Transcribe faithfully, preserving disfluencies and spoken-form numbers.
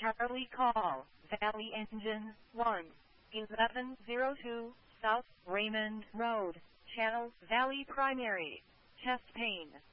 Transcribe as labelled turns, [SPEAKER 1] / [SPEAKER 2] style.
[SPEAKER 1] Charlie call, Valley Engine, one, eleven oh two, South Raymond Road, Channel Valley Primary, chest pain.